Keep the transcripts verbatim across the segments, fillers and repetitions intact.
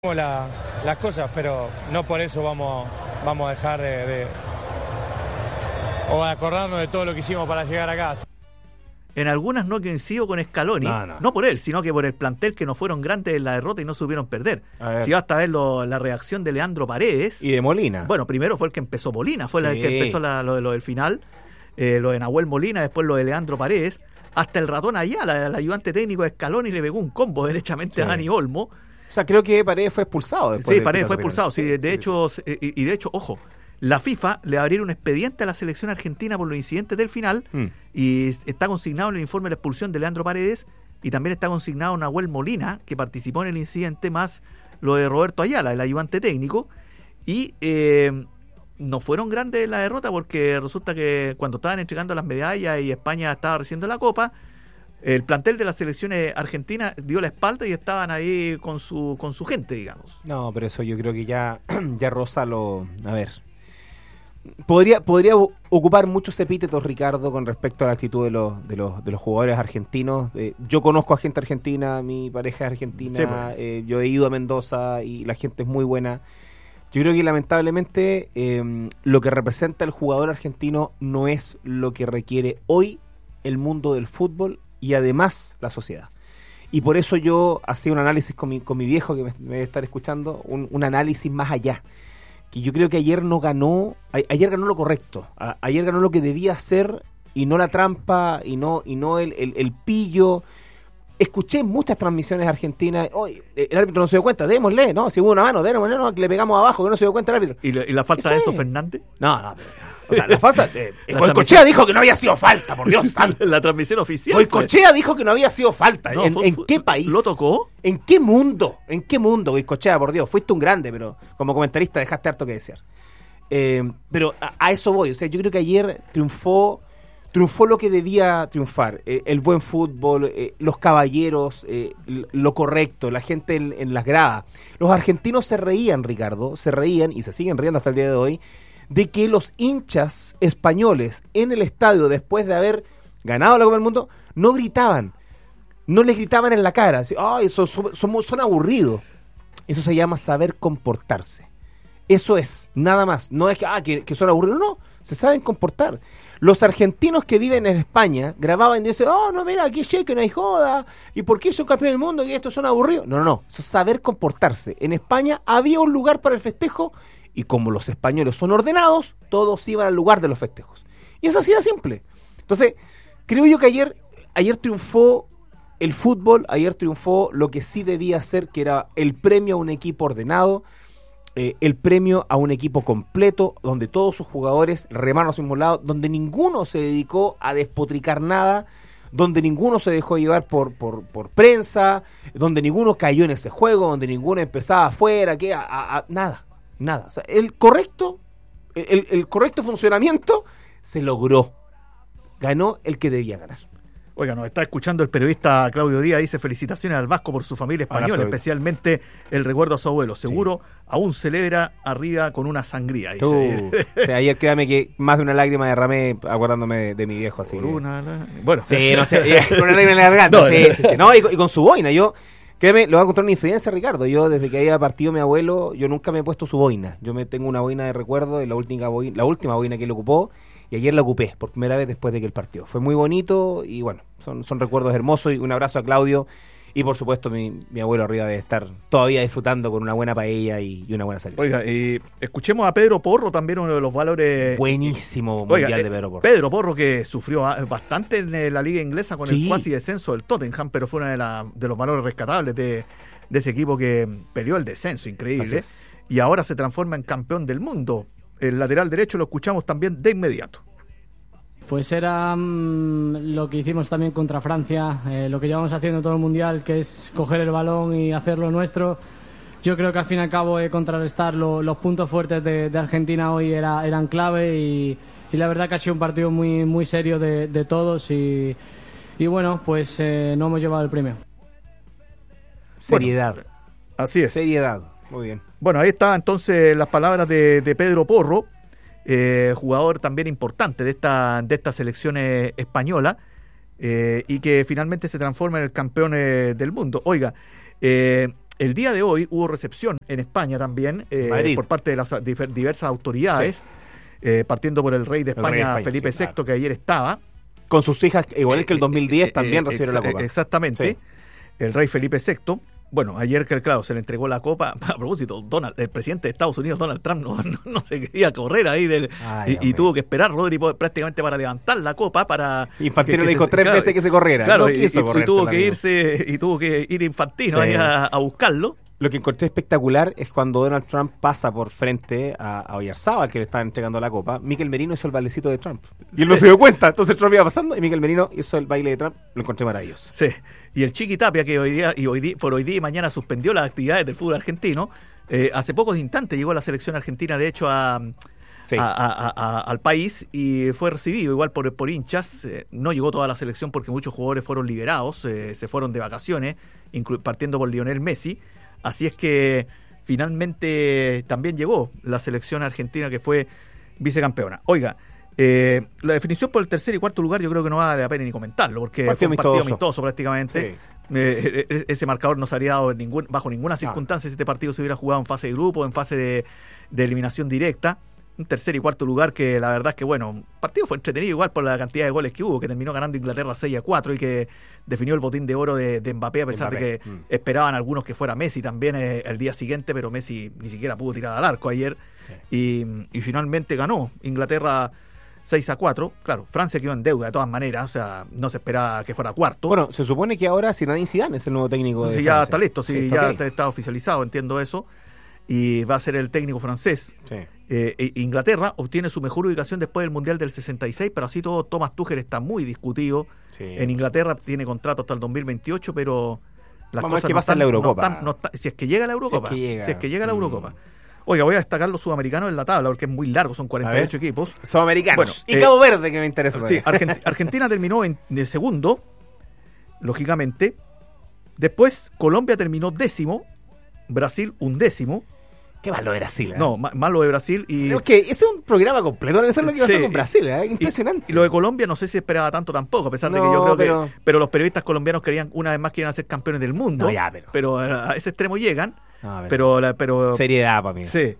La, las cosas, pero no por eso vamos, vamos a dejar de, de o a acordarnos de todo lo que hicimos para llegar acá. En algunas no coincido con Scaloni, no, no. no por él, sino que por el plantel, que no fueron grandes en la derrota y no supieron perder. Si basta ver lo, la reacción de Leandro Paredes. Y de Molina. Bueno, primero fue el que empezó Molina, fue sí. el que empezó la, lo, lo del final, eh, lo de Nahuel Molina, después lo de Leandro Paredes. Hasta el ratón Ayala, el ayudante técnico de Scaloni, le pegó un combo derechamente sí. a Dani Olmo. O sea, creo que Paredes fue expulsado después. Sí, de Paredes fue expulsado, sí, sí, de sí, hecho, sí. Y, y de hecho, ojo, la FIFA le abrió un expediente a la selección argentina por los incidentes del final mm. y está consignado en el informe de la expulsión de Leandro Paredes y también está consignado Nahuel Molina, que participó en el incidente, más lo de Roberto Ayala, el ayudante técnico, y eh, no fueron grandes la derrota porque resulta que cuando estaban entregando las medallas y España estaba recibiendo la copa, el plantel de las selecciones argentinas dio la espalda y estaban ahí con su con su gente, digamos. No, pero eso yo creo que ya, ya roza lo... A ver... Podría podría ocupar muchos epítetos, Ricardo, con respecto a la actitud de los de los, de los jugadores argentinos. Eh, yo conozco a gente argentina, mi pareja es argentina, sí, pues. eh, yo he ido a Mendoza y la gente es muy buena. Yo creo que lamentablemente eh, lo que representa el jugador argentino no es lo que requiere hoy el mundo del fútbol y además la sociedad. Y por eso yo hacía un análisis con mi, con mi viejo, que me, me debe estar escuchando, un, un análisis más allá. Que yo creo que ayer no ganó, a, ayer ganó lo correcto, a, ayer ganó lo que debía hacer y no la trampa y no y no el, el, el pillo. Escuché muchas transmisiones argentinas, oye, el árbitro no se dio cuenta, démosle, ¿no? Si hubo una mano, démosle, no, que le pegamos abajo, que no se dio cuenta el árbitro. ¿Y, lo, y la falta de Enzo Fernández? No, no, pero... O sea, la falta... Eh, Goicoechea dijo que no había sido falta, por Dios santo. La transmisión oficial. Goicoechea pues. dijo que no había sido falta. No, ¿En, fue, ¿En qué país? ¿Lo tocó? ¿En qué mundo? ¿En qué mundo, Goicoechea, por Dios? Fuiste un grande, pero como comentarista dejaste harto que desear. Eh, pero a, a eso voy. O sea, yo creo que ayer triunfó... Triunfó lo que debía triunfar, eh, el buen fútbol, eh, los caballeros, eh, lo correcto, la gente en, en las gradas. Los argentinos se reían, Ricardo, se reían y se siguen riendo hasta el día de hoy, de que los hinchas españoles en el estadio, después de haber ganado la Copa del Mundo, no gritaban, no les gritaban en la cara, así, ay, son, son, son, son aburridos. Eso se llama saber comportarse. Eso es, nada más. No es que, ah, que, que son aburridos, no, se saben comportar. Los argentinos que viven en España grababan y dicen, oh, no, mira, aquí che, que no hay joda, ¿y por qué son campeones del mundo y estos son aburridos? No, no, no, eso es saber comportarse. En España había un lugar para el festejo y como los españoles son ordenados, todos iban al lugar de los festejos. Y es así de simple. Entonces, creo yo que ayer, ayer triunfó el fútbol, ayer triunfó lo que sí debía ser, que era el premio a un equipo ordenado, Eh, el premio a un equipo completo, donde todos sus jugadores remaron a su mismo lado, donde ninguno se dedicó a despotricar nada, donde ninguno se dejó llevar por, por, por prensa, donde ninguno cayó en ese juego, donde ninguno empezaba afuera, que a, a, a, nada, nada. O sea, el correcto, el, el correcto funcionamiento se logró. Ganó el que debía ganar. Oiga, nos está escuchando el periodista Claudio Díaz, dice felicitaciones al Vasco por su familia española, especialmente el recuerdo a su abuelo. Seguro sí. Aún celebra arriba con una sangría, dice. Uh, o sea, ayer créame que más de una lágrima derramé acordándome de, de mi viejo así. Por una la... Bueno, sí, no sé, con una lágrima en la garganta, no, sí, sí, sí. No, y, y con su boina, yo, créeme, le voy a contar una infidencia, Ricardo. Yo, desde que había partido mi abuelo, yo nunca me he puesto su boina. Yo me tengo una boina de recuerdo de la última boina, la última boina que él ocupó. Y ayer la ocupé por primera vez después de que él partió. Fue muy bonito y bueno, son, son recuerdos hermosos. Y un abrazo a Claudio. Y por supuesto mi, mi abuelo arriba debe estar todavía disfrutando con una buena paella y, y una buena salida. Oiga, eh, escuchemos a Pedro Porro, también uno de los valores... Buenísimo mundial Oiga, de Pedro Porro. Pedro Porro, que sufrió bastante en la liga inglesa con sí. el cuasi descenso del Tottenham, pero fue uno de, la, de los valores rescatables de, de ese equipo que peleó el descenso, increíble. Y ahora se transforma en campeón del mundo. El lateral derecho lo escuchamos también de inmediato. Pues era mmm, lo que hicimos también contra Francia, eh, lo que llevamos haciendo todo el Mundial, que es coger el balón y hacerlo nuestro. Yo creo que al fin y al cabo eh, contrarrestar lo, los puntos fuertes de, de Argentina hoy era, eran clave y, y la verdad que ha sido un partido muy, muy serio de, de todos y, y bueno, pues eh, no hemos llevado el premio. Seriedad. Bueno, así es. Seriedad, muy bien. Bueno, ahí está entonces las palabras de, de Pedro Porro. Eh, jugador también importante de esta de esta selección eh, española eh, y que finalmente se transforma en el campeón eh, del mundo. Oiga, eh, el día de hoy hubo recepción en España también, eh, por parte de las difer- diversas autoridades, sí. eh, partiendo por el rey de España, rey de España Felipe sí, sexto, claro. que ayer estaba. Con sus hijas, igual eh, que el dos mil diez, eh, también eh, recibieron ex- la copa. Exactamente. Sí. El rey Felipe sexto. Bueno, ayer, claro, se le entregó la copa. A propósito, Donald, el presidente de Estados Unidos, Donald Trump, no, no, no se quería correr ahí del, Ay, y, y tuvo que esperar, Rodri, prácticamente para levantar la copa. Para Infantino le dijo se, tres claro, veces que se corriera. Claro, no y, y, y tuvo que irse, y tuvo que ir Infantino sí. ahí a, a buscarlo. Lo que encontré espectacular es cuando Donald Trump pasa por frente a, a Oyarzábal, que le estaba entregando la copa. Mikel Merino hizo el bailecito de Trump. Y él no se dio cuenta. Entonces Trump iba pasando y Mikel Merino hizo el baile de Trump. Lo encontré maravilloso. Sí. Y el Chiqui Tapia, que hoy día y hoy día, por hoy día y mañana suspendió las actividades del fútbol argentino, eh, hace pocos instantes llegó la selección argentina, de hecho, a, sí. a, a, a, al país y fue recibido igual por, por hinchas. Eh, no llegó toda la selección porque muchos jugadores fueron liberados, eh, se fueron de vacaciones, inclu- partiendo por Lionel Messi. Así es que finalmente también llegó la selección argentina que fue vicecampeona. Oiga, eh, la definición por el tercer y cuarto lugar yo creo que no vale la pena ni comentarlo, porque partido fue un amistoso. partido amistoso prácticamente. Sí. Eh, ese marcador no se habría dado en ningún, bajo ninguna circunstancia no. si este partido se hubiera jugado en fase de grupo, en fase de, de eliminación directa. Un tercer y cuarto lugar que la verdad es que, bueno, el partido fue entretenido igual por la cantidad de goles que hubo, que terminó ganando Inglaterra seis a cuatro y que definió el botín de oro de, de Mbappé, a pesar Mbappé. de que mm. esperaban algunos que fuera Messi también eh, el día siguiente, pero Messi ni siquiera pudo tirar al arco ayer. Sí. Y, y finalmente ganó Inglaterra seis a cuatro. Claro, Francia quedó en deuda de todas maneras, o sea, no se esperaba que fuera cuarto. Bueno, se supone que ahora Zinedine Zidane es el nuevo técnico de sí, Francia. Ya está listo, sí, sí ya okay. está oficializado, entiendo eso. Y va a ser el técnico francés. Sí. Eh, Inglaterra obtiene su mejor ubicación después del Mundial del sesenta y seis, pero así todo Thomas Tuchel está muy discutido. Sí, en Inglaterra sí. tiene contrato hasta el dos mil veintiocho, pero las Vamos cosas a ver qué no pasa están, en la Eurocopa. No están, no están, si es que llega a la Eurocopa. Si es que llega, si es que llega a la Eurocopa. Mm. Oiga, voy a destacar los sudamericanos en la tabla porque es muy largo, son cuarenta y ocho equipos. Sudamericanos. Bueno, y eh, Cabo Verde, que me interesa. Sí, Argent- Argentina terminó en, en segundo, lógicamente. Después Colombia terminó décimo, Brasil undécimo. Qué malo de Brasil, ¿eh? No, ma- malo de Brasil. Y Creo que ese es un programa completo, eso es lo que iba a hacer sí, con Brasil, ¿eh? Impresionante. Y, y lo de Colombia no sé si esperaba tanto tampoco, a pesar no, de que yo creo pero... que... Pero los periodistas colombianos querían, una vez más, quieren ser campeones del mundo. No, ya, pero... pero a ese extremo llegan. No, pero, la, pero seriedad para mí. Sí.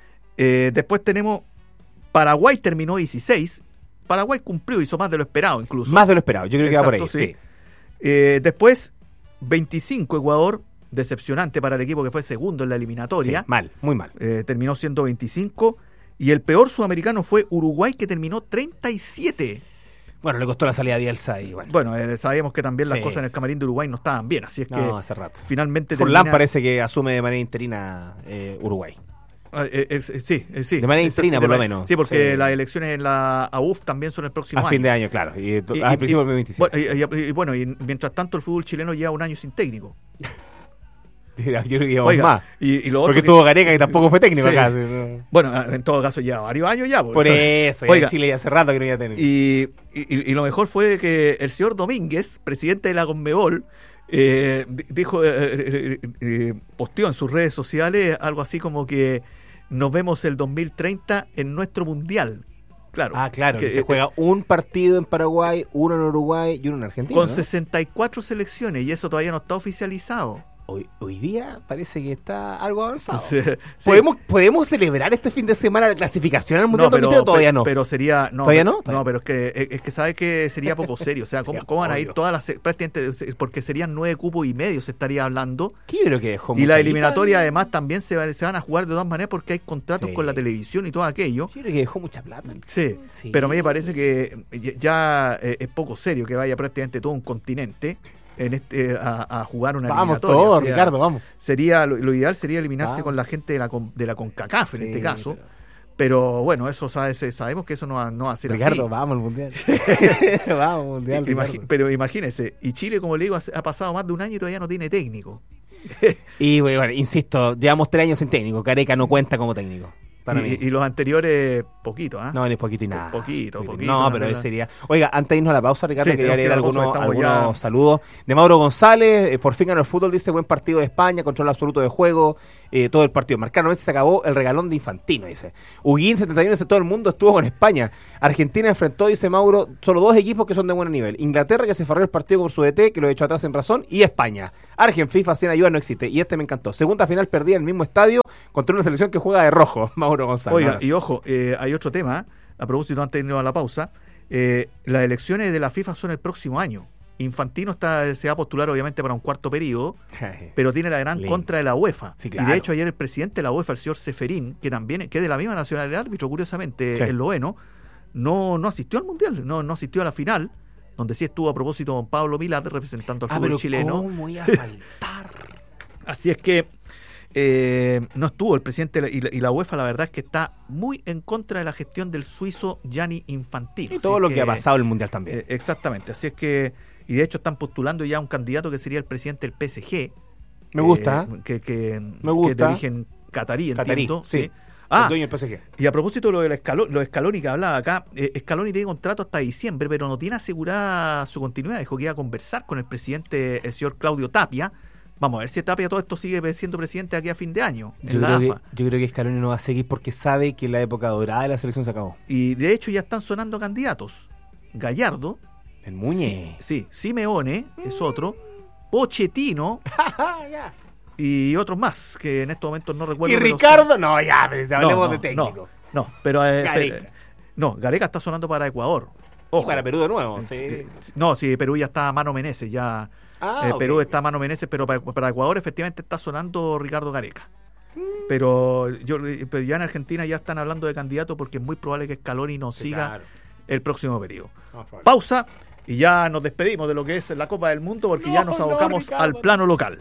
Eh, después tenemos... Paraguay terminó dieciséis. Paraguay cumplió, hizo más de lo esperado incluso. Más de lo esperado, yo creo Exacto, que va por ahí, sí. sí. Eh, después, veinticinco Ecuador... Decepcionante para el equipo que fue segundo en la eliminatoria. Sí, mal, muy mal. Eh, terminó siendo veinticinco. Y el peor sudamericano fue Uruguay, que terminó treinta y siete. Bueno, le costó la salida a Bielsa y bueno. Bueno, eh, sabíamos que también las sí, cosas en el camarín de Uruguay no estaban bien, así es que no, hace rato. finalmente Forlán termina... parece que asume de manera interina eh, Uruguay. Eh, eh, sí, eh, sí. De manera interina, por lo menos. Sí, porque sí. las elecciones en la A U F también son el próximo año. A fin de año, claro. Y, y, al principio del dos mil veintisiete. Bueno, y, y, y bueno, y mientras tanto el fútbol chileno lleva un año sin técnico. Yo creo que llevamos Oiga, más. Y, y lo porque otro tuvo que... Gareca y tampoco fue técnico sí. acá. ¿Sí? ¿No? Bueno, en todo caso ya varios años ya. Por eso, Oiga, en Chile ya hace rato que no iba a tener. Y, y, y lo mejor fue que el señor Domínguez, presidente de la Conmebol, eh, dijo, eh, eh, eh, posteó en sus redes sociales algo así como que nos vemos el dos mil treinta en nuestro mundial. Claro. Ah, claro, que, que se eh, juega un partido en Paraguay, uno en Uruguay y uno en Argentina. Con ¿no? sesenta y cuatro selecciones y eso todavía no está oficializado. Hoy, hoy día parece que está algo avanzado. Sí, sí. ¿Podemos, ¿Podemos celebrar este fin de semana la clasificación al Mundial no, pero, dos mil treinta o todavía no? Pero sería... No, ¿Todavía no? No, ¿Todavía? pero es que, es que sabes que sería poco serio. O sea, ¿cómo, sí, cómo van a ir obvio. todas las... prácticamente porque serían nueve cupos y medio, se estaría hablando. ¿Qué yo creo que dejó Y la eliminatoria plata? Además también se, va, se van a jugar de todas maneras porque hay contratos sí. con la televisión y todo aquello. Yo creo que dejó mucha plata. Sí, sí. Pero a mí me parece que ya eh, es poco serio que vaya prácticamente todo un continente... en este a, a jugar una vamos eliminatoria. Todos, o sea, Ricardo, vamos. Sería lo, lo ideal sería eliminarse vamos. con la gente de la de la CONCACAF en sí, este caso. Pero, pero bueno, eso sabe, sabemos que eso no va, no va a ser Ricardo, así. vamos al mundial. vamos al mundial. Imagi- pero imagínense, y Chile, como le digo, ha pasado más de un año y todavía no tiene técnico. y bueno, insisto, llevamos tres años sin técnico. Gareca no cuenta como técnico. Para y, mí. y los anteriores, poquito, ¿ah? No, ni poquito y nada. Poquito, poquito. No, pero ese sería. Oiga, antes de irnos a la pausa, Ricardo, Sí, quería tenemos que leer ir a la algunos, pausa, estamos algunos ya- saludos. De Mauro González, eh, por fin ganó el fútbol, dice, buen partido de España, control absoluto de juego, eh, todo el partido. Marcaron, a veces se acabó el regalón de Infantino, dice. Huguín, setenta y uno, dice, todo el mundo estuvo con España. Argentina enfrentó, dice Mauro, solo dos equipos que son de buen nivel. Inglaterra, que se farrió el partido por su D T, que lo echó atrás en razón, y España. Argen FIFA sin ayuda no existe. Y este me encantó. Segunda final perdida en el mismo estadio contra una selección que juega de rojo, Mauro González. Oiga, Ahora y sí. ojo, eh, hay otro tema, a propósito, antes de irnos a la pausa. Eh, las elecciones de la FIFA son el próximo año. Infantino está, se va a postular obviamente para un cuarto periodo, pero tiene la gran Lindo. contra de la UEFA. Sí, Y claro. de hecho ayer el presidente de la UEFA, el señor Seferín, que también que es de la misma nacionalidad del árbitro, curiosamente, Sí. esloveno, no, no asistió al Mundial, no, no asistió a la final, donde sí estuvo a propósito don Pablo Milad representando al Ah, fútbol pero chileno. ¿cómo iba a faltar? Así es que eh, no estuvo el presidente y la, y la UEFA, la verdad es que está muy en contra de la gestión del suizo Gianni Infantino. Y Así todo es lo que ha pasado en el Mundial también. eh, exactamente, así es que, y de hecho están postulando ya un candidato que sería el presidente del P S G. Me gusta. eh, que, que, Me gusta. que es de origen catarí, Catarí, entiendo. sí. sí. Ah, el dueño del P S G. y a propósito de lo de la Scalo- lo de Scaloni que hablaba acá, eh, Scaloni tiene contrato hasta diciembre, pero no tiene asegurada su continuidad. Dijo que iba a conversar con el presidente, el señor Claudio Tapia. Vamos a ver si Tapia todo esto sigue siendo presidente aquí a fin de año. en Yo la creo, que, AFA. yo creo que Scaloni no va a seguir porque sabe que la época dorada de la selección se acabó. Y de hecho ya están sonando candidatos. Gallardo, El Muñe. sí, sí, Simeone es otro, Pochettino y otros más que en estos momentos no recuerdo. Y pero Ricardo, no, ya, pero si son- hablemos no, de no, técnico. No, no, pero eh, Gareca. eh, no, Gareca está sonando para Ecuador. Ojo. Para Perú de nuevo. Sí. Eh, No, sí, Perú ya está a Mano Menezes, ya Ah, eh, ok. Perú está a Mano Menezes, pero para, para Ecuador efectivamente está sonando Ricardo Gareca. Pero yo pero ya en Argentina ya están hablando de candidato porque es muy probable que Scaloni no Sí, siga claro. el próximo periodo. Vamos a probar. Pausa y ya nos despedimos de lo que es la Copa del Mundo porque No, ya nos no, abocamos Ricardo, al no. plano local.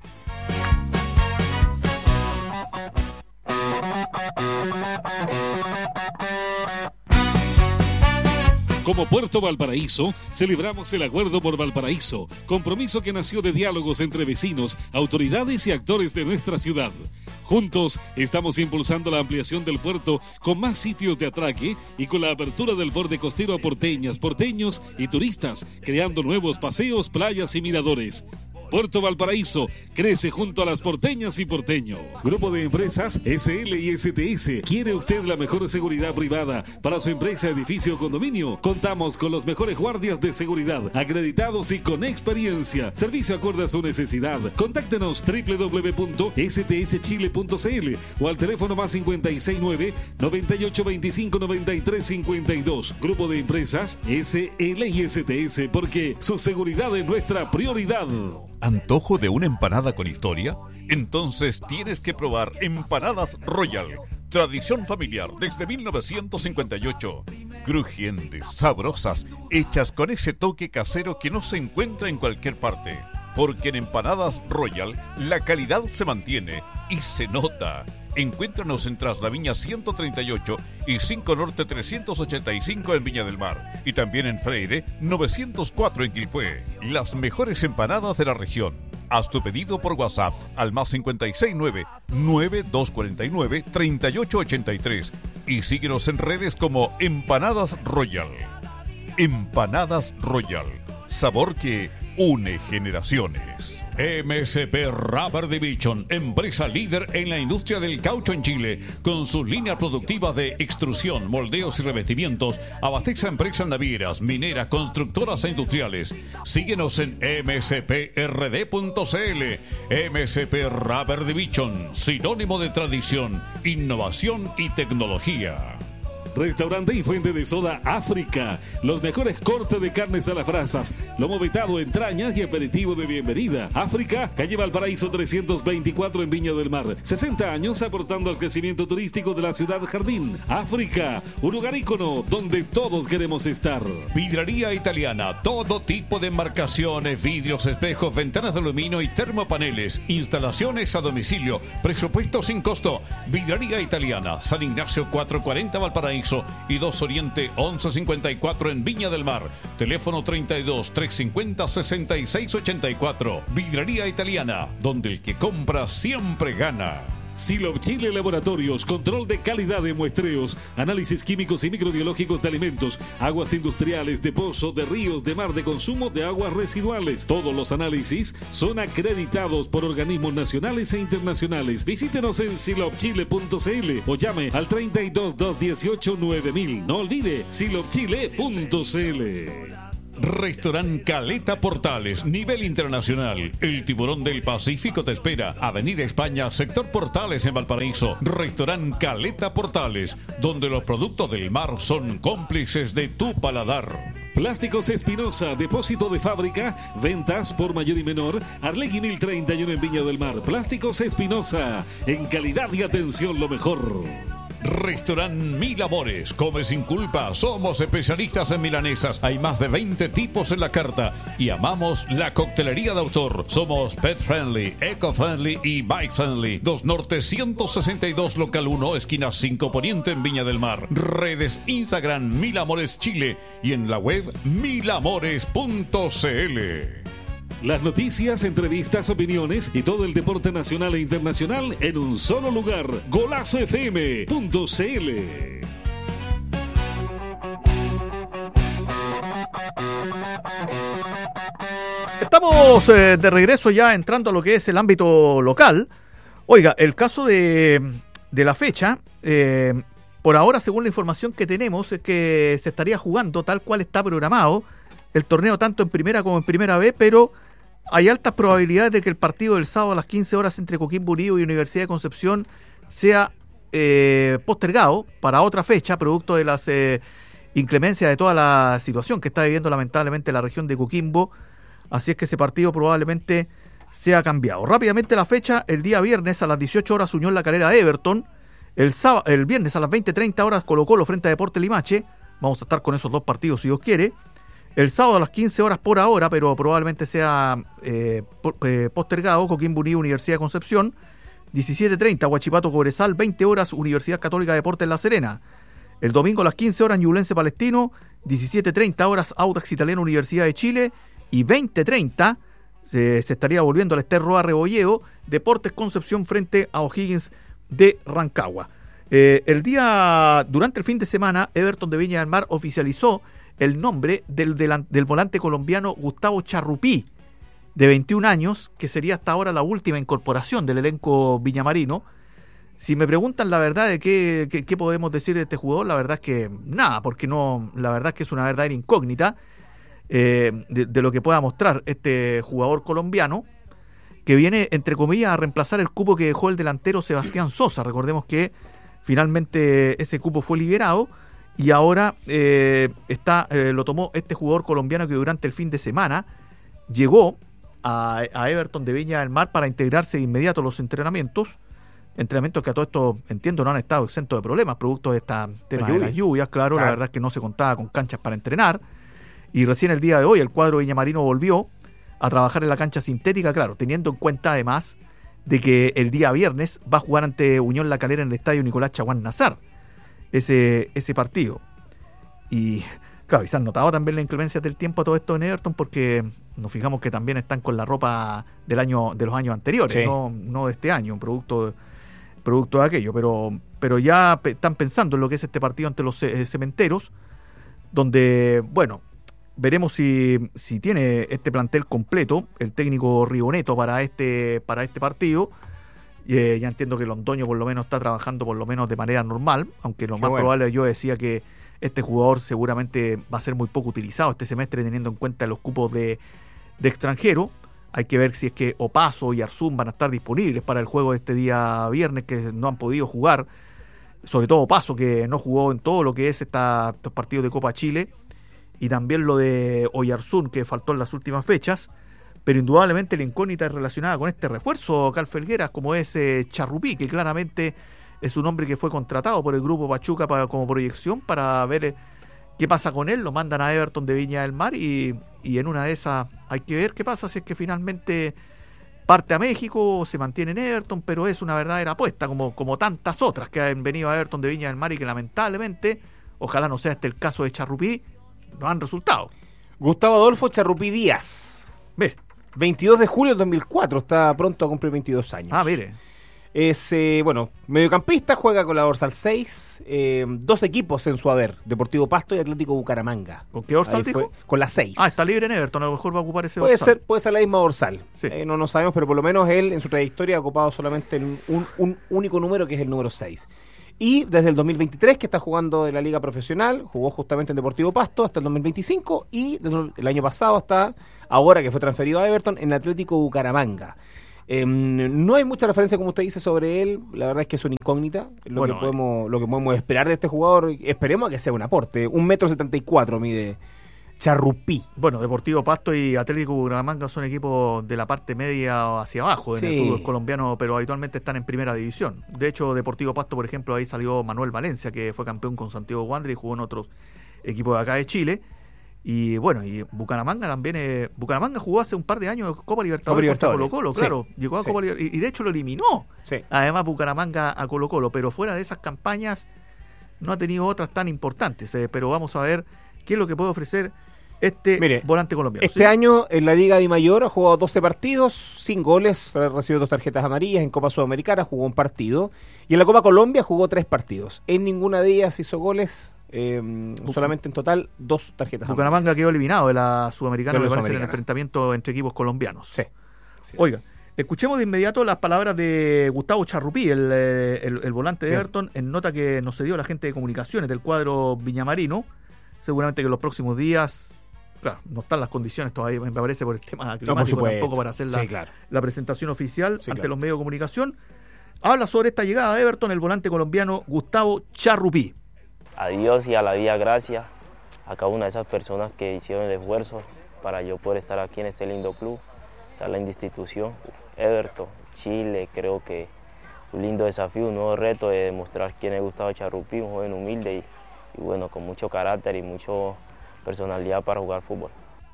Como Puerto Valparaíso, celebramos el Acuerdo por Valparaíso, compromiso que nació de diálogos entre vecinos, autoridades y actores de nuestra ciudad. Juntos estamos impulsando la ampliación del puerto con más sitios de atraque y con la apertura del borde costero a porteñas, porteños y turistas, creando nuevos paseos, playas y miradores. Puerto Valparaíso crece junto a las porteñas y porteño. Grupo de Empresas S L y S T S. ¿Quiere usted la mejor seguridad privada para su empresa, edificio o condominio? Contamos con los mejores guardias de seguridad, acreditados y con experiencia. Servicio acorde a su necesidad. Contáctenos doble u doble u doble u punto s t s chile punto c l o al teléfono más cincuenta y seis nueve, noventa y ocho veinticinco, noventa y tres cincuenta y dos. Grupo de Empresas S L y S T S, porque su seguridad es nuestra prioridad. ¿Antojo de una empanada con historia? Entonces tienes que probar Empanadas Royal. Tradición familiar desde mil novecientos cincuenta y ocho. Crujientes, sabrosas, hechas con ese toque casero que no se encuentra en cualquier parte. Porque en Empanadas Royal la calidad se mantiene y se nota. Encuéntranos en Tras la Viña ciento treinta y ocho y cinco Norte trescientos ochenta y cinco en Viña del Mar. Y también en Freire novecientos cuatro en Quilpué. Las mejores empanadas de la región. Haz tu pedido por WhatsApp al más cincuenta y seis nueve, nueve dos cuatro nueve, tres ocho ocho tres y síguenos en redes como Empanadas Royal. Empanadas Royal. Sabor que une generaciones. M S P Rubber Division, empresa líder en la industria del caucho en Chile, con sus líneas productivas de extrusión, moldeos y revestimientos, abastece a empresas navieras, mineras, constructoras e industriales. Síguenos en m s p r d punto c l. M S P Rubber Division, sinónimo de tradición, innovación y tecnología. Restaurante y fuente de soda África. Los mejores cortes de carnes a las brasas, lomo vetado, entrañas y aperitivo de bienvenida. África, calle Valparaíso trescientos veinticuatro en Viña del Mar. sesenta años aportando al crecimiento turístico de la ciudad jardín. África, un lugar ícono donde todos queremos estar. Vidraría Italiana, todo tipo de embarcaciones, vidrios, espejos, ventanas de aluminio y termopaneles, instalaciones a domicilio, presupuesto sin costo. Vidraría Italiana, San Ignacio cuatrocientos cuarenta Valparaíso y dos Oriente once cincuenta y cuatro en Viña del Mar. Teléfono treinta y dos, trescientos cincuenta, sesenta y seis ochenta y cuatro. Vidraría Italiana, donde el que compra siempre gana. Silop Chile Laboratorios, control de calidad de muestreos, análisis químicos y microbiológicos de alimentos, aguas industriales, de pozo, de ríos, de mar, de consumo de aguas residuales. Todos los análisis son acreditados por organismos nacionales e internacionales. Visítenos en silop chile punto c l o llame al treinta y dos, doscientos dieciocho, nueve mil. No olvide silop chile punto c l. Restaurant Caleta Portales, nivel internacional. El tiburón del Pacífico te espera. Avenida España, sector Portales en Valparaíso. Restaurant Caleta Portales, donde los productos del mar son cómplices de tu paladar. Plásticos Espinosa, depósito de fábrica, ventas por mayor y menor, Arlegui mil treinta y uno en Viña del Mar. Plásticos Espinosa, en calidad y atención lo mejor. Restaurant Mil Amores, come sin culpa, somos especialistas en milanesas, hay más de veinte tipos en la carta y amamos la coctelería de autor. Somos pet friendly, eco friendly y bike friendly. dos Norte ciento sesenta y dos, local uno, esquina cinco Poniente en Viña del Mar. Redes Instagram Mil Amores Chile y en la web mil amores punto c l. Las noticias, entrevistas, opiniones y todo el deporte nacional e internacional en un solo lugar. golazo f m punto c l. Estamos eh, de regreso ya entrando a lo que es el ámbito local. Oiga, el caso de, de la fecha, eh, por ahora, según la información que tenemos, es que se estaría jugando tal cual está programado el torneo tanto en primera como en primera B, pero hay altas probabilidades de que el partido del sábado a las quince horas entre Coquimbo Unido y Universidad de Concepción sea eh, postergado para otra fecha, producto de las eh, inclemencias de toda la situación que está viviendo lamentablemente la región de Coquimbo. Así es que ese partido probablemente sea cambiado. Rápidamente la fecha: el día viernes a las dieciocho horas Unión La Calera Everton, el, sábado, el viernes a las veinte treinta horas Colo Colo frente a Deportes Limache. Vamos a estar con esos dos partidos si Dios quiere. El sábado a las quince horas por ahora, pero probablemente sea eh, postergado, Coquimbo Unido, Universidad de Concepción. diecisiete treinta, Huachipato Cobresal. veinte horas, Universidad Católica de Deportes La Serena. El domingo a las quince horas, Ñublense Palestino. diecisiete treinta horas, Audax Italiano, Universidad de Chile. Y veinte treinta, se, se estaría volviendo al Ester Roa Rebolledo, Deportes Concepción frente a O'Higgins de Rancagua. Eh, el día, durante el fin de semana, Everton de Viña del Mar oficializó el nombre del, del, del volante colombiano Gustavo Charrupí, de veintiún años, que sería hasta ahora la última incorporación del elenco viñamarino. Si me preguntan la verdad de qué, qué, qué podemos decir de este jugador, la verdad es que nada, porque no, la verdad es que es una verdadera incógnita eh, de, de lo que pueda mostrar este jugador colombiano, que viene, entre comillas, a reemplazar el cupo que dejó el delantero Sebastián Sosa. Recordemos que finalmente ese cupo fue liberado y ahora eh, está eh, lo tomó este jugador colombiano que durante el fin de semana llegó a, a Everton de Viña del Mar para integrarse de inmediato a los entrenamientos. Entrenamientos que a todo esto, entiendo, no han estado exentos de problemas, producto de este tema de las lluvias, claro, claro. La verdad es que no se contaba con canchas para entrenar. Y recién el día de hoy el cuadro viñamarino volvió a trabajar en la cancha sintética, claro, teniendo en cuenta además de que el día viernes va a jugar ante Unión La Calera en el estadio Nicolás Chaguán Nazar ese, ese partido. Y claro, y se han notado también las inclemencias del tiempo a todo esto en Everton, porque nos fijamos que también están con la ropa del año de los años anteriores, sí. no, no de este año, producto de, producto de aquello, pero, pero ya pe- están pensando en lo que es este partido ante los eh, cementeros, donde, bueno, veremos si, si tiene este plantel completo el técnico Rigoneto para este, para este partido. Eh, ya entiendo que Londoño por lo menos está trabajando por lo menos de manera normal, aunque lo Qué más bueno. probable, yo decía que este jugador seguramente va a ser muy poco utilizado este semestre, teniendo en cuenta los cupos de, de extranjero. Hay que ver si es que Opaso y Arzún van a estar disponibles para el juego de este día viernes, que no han podido jugar, sobre todo Opaso, que no jugó en todo lo que es esta, estos partidos de Copa Chile, y también lo de Oyarzún, que faltó en las últimas fechas. Pero indudablemente la incógnita es relacionada con este refuerzo, Carl Felgueras, como es eh, Charrupí, que claramente es un hombre que fue contratado por el grupo Pachuca para, como proyección para ver eh, qué pasa con él. Lo mandan a Everton de Viña del Mar y, y en una de esas hay que ver qué pasa si es que finalmente parte a México o se mantiene en Everton, pero es una verdadera apuesta, como, como tantas otras que han venido a Everton de Viña del Mar y que lamentablemente, ojalá no sea este el caso de Charrupí, no han resultado. Gustavo Adolfo Charrupí Díaz. Ver. veintidós de julio de dos mil cuatro, está pronto a cumplir veintidós años. Ah, mire. Es, eh, bueno, mediocampista, juega con la dorsal seis, eh, dos equipos en su haber, Deportivo Pasto y Atlético Bucaramanga. ¿Con qué dorsal Ahí dijo? fue, con la seis. Ah, está libre en Everton, a lo mejor va a ocupar ese Puede dorsal. ser, puede ser la misma dorsal. Sí. Eh, no, no sabemos, pero por lo menos él en su trayectoria ha ocupado solamente un, un, un único número, que es el número seis. Y desde el dos mil veintitrés, que está jugando en la liga profesional, jugó justamente en Deportivo Pasto hasta el dos mil veinticinco, y desde el año pasado hasta ahora que fue transferido a Everton, en el Atlético Bucaramanga. Eh, no hay mucha referencia, como usted dice, sobre él. La verdad es que es una incógnita lo, bueno, que podemos, lo que podemos esperar de este jugador. Esperemos a que sea un aporte. Un metro setenta y cuatro mide Charrupí. Bueno, Deportivo Pasto y Atlético Bucaramanga son equipos de la parte media hacia abajo en Sí. el fútbol colombiano, pero habitualmente están en primera división. De hecho, Deportivo Pasto, por ejemplo, ahí salió Manuel Valencia, que fue campeón con Santiago Wanderers y jugó en otros equipos de acá de Chile. Y bueno, y Bucaramanga también, eh, Bucaramanga jugó hace un par de años Copa Libertadores, Copa Libertadores. contra Colo-Colo, Sí. claro, llegó a Sí. Copa Libertadores y, y de hecho lo eliminó, Sí. además Bucaramanga a Colo-Colo, pero fuera de esas campañas no ha tenido otras tan importantes, eh, pero vamos a ver qué es lo que puede ofrecer este Mire, volante colombiano. Este ¿sí? año en la Liga de Mayor ha jugado doce partidos, sin goles, ha recibido dos tarjetas amarillas. En Copa Sudamericana jugó un partido. Y en la Copa Colombia jugó tres partidos. En ninguna de ellas hizo goles, eh, solamente en total dos tarjetas amarillas. Bucaramanga quedó eliminado de la Sudamericana, De la me parece, en el Sudamericana. enfrentamiento entre equipos colombianos. Sí. Sí, Oiga, sí. escuchemos de inmediato las palabras de Gustavo Charrupí, el, eh, el, el volante de Bien. Everton, en nota que nos cedió la gente de comunicaciones del cuadro viñamarino. Seguramente que en los próximos días, claro, no están las condiciones todavía, me parece, por el tema No, por climático, supuesto. tampoco para hacer la, Sí, claro. la presentación oficial Sí, ante claro. los medios de comunicación. Habla sobre esta llegada de Everton el volante colombiano Gustavo Charrupí. A Dios y a la vida gracias, a cada una de esas personas que hicieron el esfuerzo para yo poder estar aquí en este lindo club, esta linda institución, Everton, Chile. Creo que un lindo desafío, un nuevo reto de demostrar quién es Gustavo Charrupí, un joven humilde y, y bueno, con mucho carácter y mucha personalidad para jugar fútbol.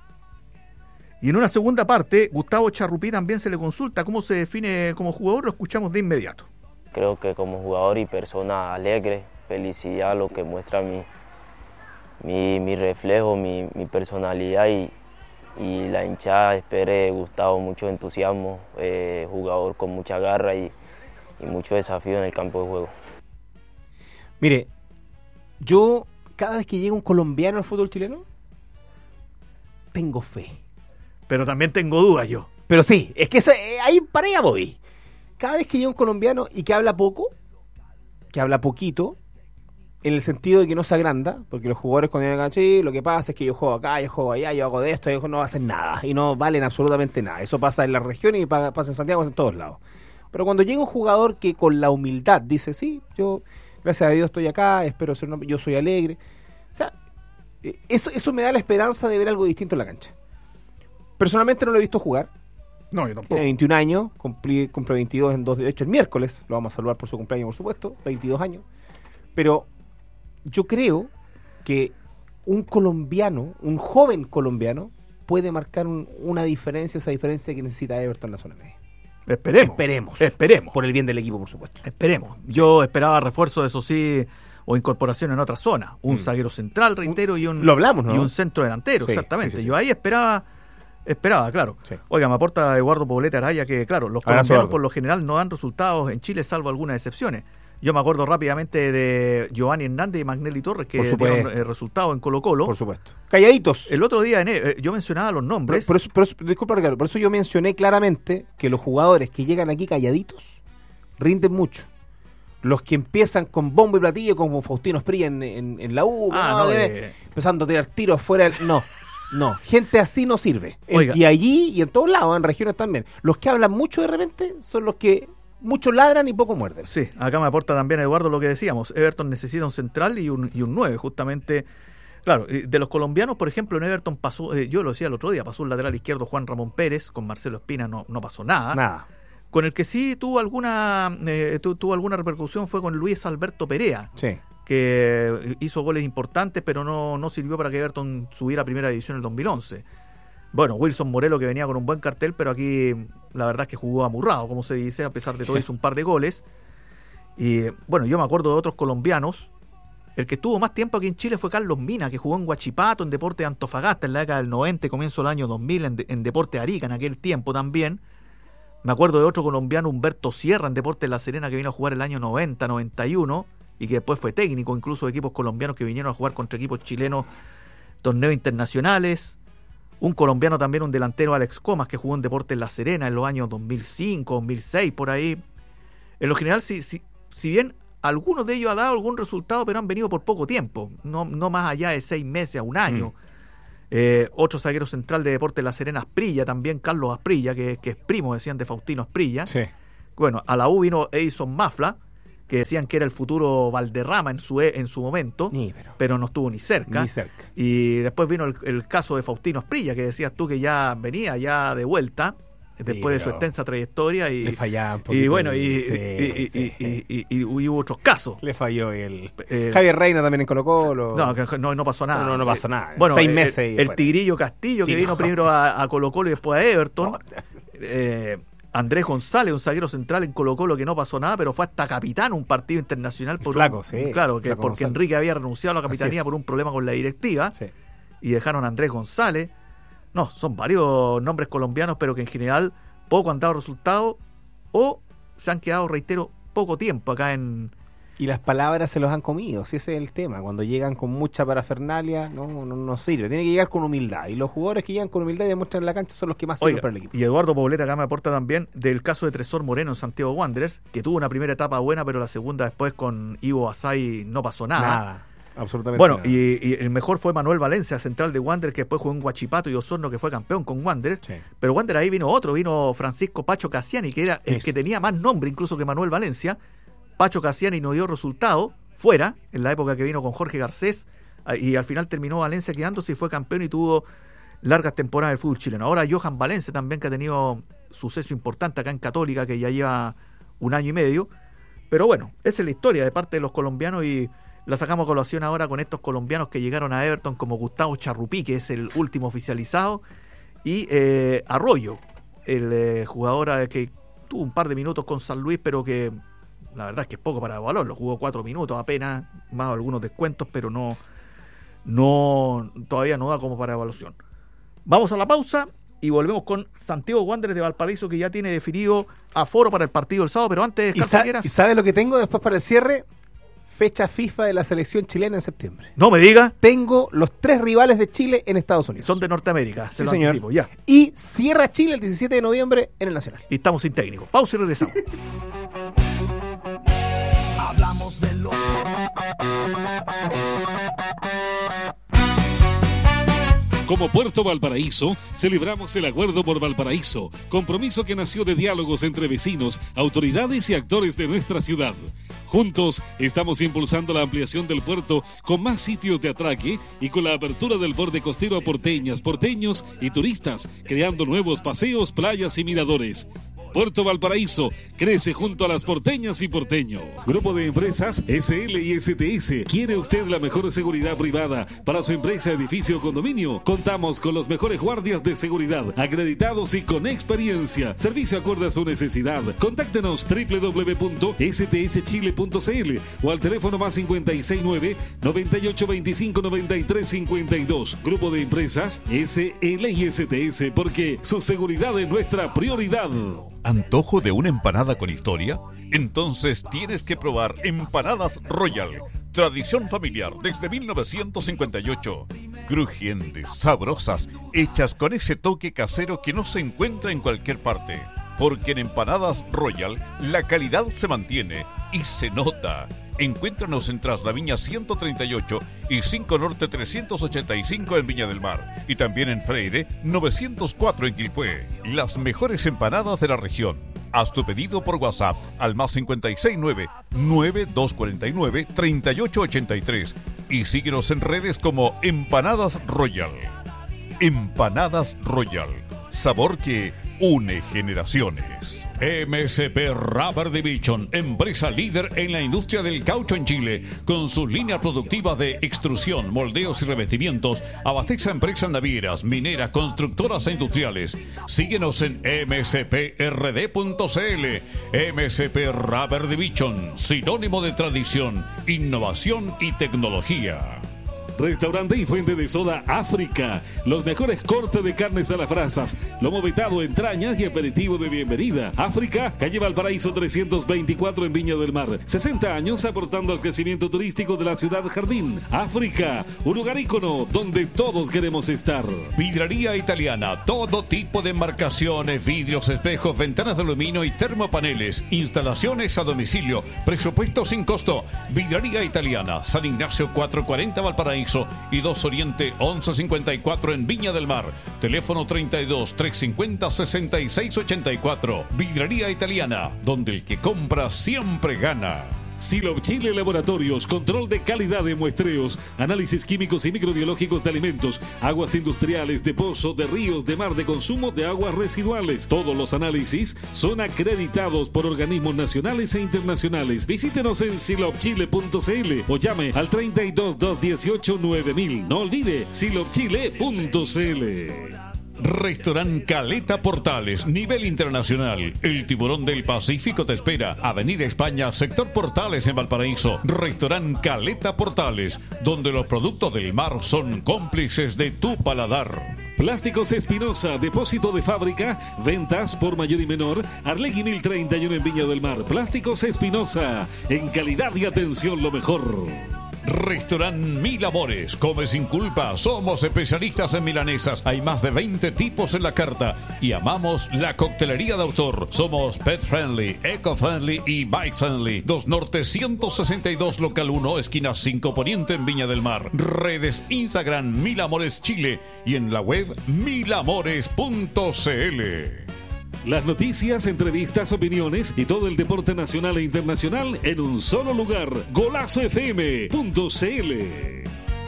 Y en una segunda parte, Gustavo Charrupí también se le consulta cómo se define como jugador, lo escuchamos de inmediato. Creo que como jugador y persona alegre, felicidad, lo que muestra mi, mi, mi reflejo, mi, mi personalidad y, y la hinchada espere Gustavo mucho entusiasmo, eh, jugador con mucha garra y, y mucho desafío en el campo de juego. Mire, yo cada vez que llega un colombiano al fútbol chileno, tengo fe. Pero también tengo dudas yo. Pero sí, es que eso, eh, ahí para allá voy. Cada vez que llega un colombiano y que habla poco, que habla poquito, en el sentido de que no se agranda, porque los jugadores cuando llegan a Chile, lo que pasa es que yo juego acá, yo juego allá, yo hago de esto, yo no hacen nada, y no valen absolutamente nada. Eso pasa en la región y pa- pasa en Santiago, pasa en todos lados. Pero cuando llega un jugador que con la humildad dice, sí, yo, gracias a Dios estoy acá, espero ser una, yo soy alegre. O sea, eh, eso, eso me da la esperanza de ver algo distinto en la cancha. Personalmente no lo he visto jugar. No, yo tampoco. Tiene veintiún años, cumplí, cumple veintidós en dos, de hecho el miércoles, lo vamos a saludar por su cumpleaños, por supuesto, veintidós años. Pero yo creo que un colombiano, un joven colombiano, puede marcar un- una diferencia, esa diferencia que necesita Everton en la zona media. Esperemos. Esperemos. Esperemos. Por el bien del equipo, por supuesto. Esperemos. Yo esperaba refuerzo, eso sí, o incorporación en otra zona. Un Mm. zaguero central, reitero, y un, Lo hablamos, ¿no? y un centro delantero, Sí, exactamente. sí, sí, sí. Yo ahí esperaba, esperaba, claro. Sí. Oiga, me aporta Eduardo Poblete Araya que, claro, los Abrazo, colombianos Eduardo. por lo general no dan resultados en Chile, salvo algunas excepciones. Yo me acuerdo rápidamente de Giovanni Hernández y Magnelli Torres, que Por supuesto. dieron eh, resultados en Colo-Colo. Por supuesto. Calladitos. El otro día en, eh, yo mencionaba los Por, nombres. por eso, por eso- disculpa, Ricardo, por eso yo mencioné claramente que los jugadores que llegan aquí calladitos rinden mucho. Los que empiezan con bombo y platillo, como Faustino Esprilla en, en, en la U, que Ah, no, no, que- de- empezando a tirar tiros fuera del... No, no. Gente así no sirve. En- Oiga. y allí y en todos lados, en regiones también. Los que hablan mucho de repente son los que muchos ladran y poco muerden. Sí, acá me aporta también Eduardo lo que decíamos. Everton necesita un central y un, y un nueve, justamente. Claro, y de los colombianos, por ejemplo, en Everton pasó, eh, yo lo decía el otro día, pasó un lateral izquierdo Juan Ramón Pérez, con Marcelo Espina no, no pasó nada. Nada. Con el que sí tuvo alguna eh, tu- tuvo alguna repercusión fue con Luis Alberto Perea, Sí. que hizo goles importantes, pero no, no sirvió para que Everton subiera a primera división en el dos mil once. Bueno, Wilson Morelo, que venía con un buen cartel, pero aquí la verdad es que jugó amurrado, como se dice, a pesar de todo hizo un par de goles. Y bueno, yo me acuerdo de otros colombianos. El que estuvo más tiempo aquí en Chile fue Carlos Mina, que jugó en Huachipato, en Deporte de Antofagasta, en la década del noventa, comienzo del año dos mil, en, de- en Deporte Arica, en aquel tiempo también. Me acuerdo de otro colombiano, Humberto Sierra, en Deportes La Serena, que vino a jugar el año noventa, noventa y uno, y que después fue técnico incluso de equipos colombianos que vinieron a jugar contra equipos chilenos, torneos internacionales. Un colombiano también, un delantero, Alex Comas, que jugó en Deportes La Serena en los años dos mil cinco, dos mil seis, por ahí. En lo general, si, si, si bien algunos de ellos ha dado algún resultado, pero han venido por poco tiempo, no, no más allá de seis meses a un año. Mm. Eh, otro zaguero central de Deportes La Serena, Asprilla, también Carlos Asprilla, que, que es primo, decían, de Faustino Asprilla. Sí. Bueno, a la U vino Edison Mafla, que decían que era el futuro Valderrama en su en su momento, ni, pero, pero no estuvo ni cerca. Ni cerca. Y después vino el, el caso de Faustino Asprilla, que decías tú que ya venía ya de vuelta, después sí, de su extensa trayectoria. Y, le fallaban y bueno, y, sí, y, sí. y, y, y, y, y hubo otros casos. Le falló el... Eh, Javier Reina también en Colo-Colo. No, que no, no pasó nada. No, no, no pasó nada. Bueno, Seis el, meses. El, el Tigrillo Castillo, que Tiro. vino primero a, a Colo-Colo y después a Everton. Eh, Andrés González, un zaguero central en Colo-Colo, que no pasó nada, pero fue hasta capitán un partido internacional por flaco, un, sí, claro, que flaco porque González. Enrique había renunciado a la capitanía por un problema con la directiva, sí. y dejaron a Andrés González. No, son varios nombres colombianos, pero que en general poco han dado resultados o se han quedado, reitero, poco tiempo acá en... Y las palabras se los han comido, si ese es el tema. Cuando llegan con mucha parafernalia, no, no, no sirve. Tiene que llegar con humildad. Y los jugadores que llegan con humildad y demuestran en la cancha son los que más sirven para el equipo. Y Eduardo Poblete acá me aporta también del caso de Tresor Moreno en Santiago Wanderers, que tuvo una primera etapa buena, pero la segunda después con Ivo Asai no pasó nada. Nada, absolutamente bueno, nada. Y, y el mejor fue Manuel Valencia, central de Wanderers, que después jugó en Huachipato y Osorno, que fue campeón con Wanderers. Sí. Pero Wanderers ahí vino otro, vino Francisco Pacho Cassiani, que era el Eso. que tenía más nombre incluso que Manuel Valencia. Pacho Cassiani no dio resultado fuera, en la época que vino con Jorge Garcés, y al final terminó Valencia quedándose y fue campeón y tuvo largas temporadas del fútbol chileno. Ahora Johan Valencia también, que ha tenido suceso importante acá en Católica, que ya lleva un año y medio. Pero bueno, esa es la historia de parte de los colombianos y la sacamos a colación ahora con estos colombianos que llegaron a Everton, como Gustavo Charrupí, que es el último oficializado, y eh, Arroyo, el eh, jugador que tuvo un par de minutos con San Luis, pero que la verdad es que es poco para valor, lo jugó cuatro minutos apenas, más algunos descuentos, pero no, no todavía no da como para evaluación. Vamos a la pausa y volvemos con Santiago Wanderers de Valparaíso, que ya tiene definido aforo para el partido del sábado, pero antes... ¿Y, sa- ¿Y sabes lo que tengo después para el cierre? Fecha FIFA de la selección chilena en septiembre. No me diga. Tengo los tres rivales de Chile en Estados Unidos. Son de Norteamérica, se sí, lo señor. anticipo, ya. Y cierra Chile el diecisiete de noviembre en el Nacional. Y estamos sin técnico. Pausa y regresamos. Hablamos de lo... Como Puerto Valparaíso, celebramos el Acuerdo por Valparaíso, compromiso que nació de diálogos entre vecinos, autoridades y actores de nuestra ciudad. Juntos estamos impulsando la ampliación del puerto con más sitios de atraque y con la apertura del borde costero a porteñas, porteños y turistas, creando nuevos paseos, playas y miradores. Puerto Valparaíso crece junto a las porteñas y porteños. Grupo de Empresas S L y S T S. ¿Quiere usted la mejor seguridad privada para su empresa, edificio o condominio? Contamos con los mejores guardias de seguridad, acreditados y con experiencia. Servicio acorde a su necesidad. Contáctenos doble u doble u doble u punto s t s chile punto c l o al teléfono más cincuenta y seis nueve, noventa y ocho veinticinco, noventa y tres cincuenta y dos. Grupo de Empresas S L y S T S, porque su seguridad es nuestra prioridad. ¿Antojo de una empanada con historia? Entonces tienes que probar Empanadas Royal. Tradición familiar desde mil novecientos cincuenta y ocho. Crujientes, sabrosas, hechas con ese toque casero que no se encuentra en cualquier parte. Porque en Empanadas Royal la calidad se mantiene y se nota. Encuéntranos en Tras la Viña ciento treinta y ocho y cinco Norte trescientos ochenta y cinco en Viña del Mar. Y también en Freire novecientos cuatro en Quilpué. Las mejores empanadas de la región. Haz tu pedido por WhatsApp al más cincuenta y seis nueve, nueve dos cuatro nueve, treinta y ocho ochenta y tres. Y síguenos en redes como Empanadas Royal. Empanadas Royal. Sabor que une generaciones. M S P Rubber Division, empresa líder en la industria del caucho en Chile, con sus líneas productivas de extrusión, moldeos y revestimientos, abastece a empresas navieras, mineras, constructoras e industriales. Síguenos en m s p r d punto c l. M S P Rubber Division, sinónimo de tradición, innovación y tecnología. Restaurante y fuente de soda África. Los mejores cortes de carnes a las brasas, lomo vetado, entrañas y aperitivo de bienvenida. África, calle Valparaíso trescientos veinticuatro en Viña del Mar. sesenta años aportando al crecimiento turístico de la ciudad jardín. África, un lugar ícono donde todos queremos estar. Vidraría Italiana, todo tipo de embarcaciones, vidrios, espejos, ventanas de aluminio y termopaneles. Instalaciones a domicilio, presupuesto sin costo. Vidraría Italiana, San Ignacio cuatrocientos cuarenta Valparaíso y dos Oriente once cincuenta y cuatro en Viña del Mar. Teléfono treinta y dos, trescientos cincuenta, sesenta y seis ochenta y cuatro. Vidraría Italiana, donde el que compra siempre gana. Silop Chile Laboratorios, control de calidad de muestreos, análisis químicos y microbiológicos de alimentos, aguas industriales, de pozo, de ríos, de mar, de consumo de aguas residuales. Todos los análisis son acreditados por organismos nacionales e internacionales. Visítenos en silop chile punto c l o llame al treinta y dos, doscientos dieciocho, nueve mil. No olvide silop chile punto c l. Restaurant Caleta Portales, nivel internacional. El tiburón del Pacífico te espera. Avenida España, sector Portales en Valparaíso. Restaurant Caleta Portales, donde los productos del mar son cómplices de tu paladar. Plásticos Espinosa, depósito de fábrica, ventas por mayor y menor. Arlegui mil treinta y uno en Viña del Mar. Plásticos Espinosa, en calidad y atención lo mejor. Restaurant Mil Amores, come sin culpa, somos especialistas en milanesas, hay más de veinte tipos en la carta y amamos la coctelería de autor. Somos pet friendly, eco friendly y bike friendly. dos Norte ciento sesenta y dos local uno, esquina cinco Poniente en Viña del Mar. Redes Instagram Mil Amores Chile y en la web mil amores punto c l. Las noticias, entrevistas, opiniones y todo el deporte nacional e internacional en un solo lugar. golazo f m punto c l.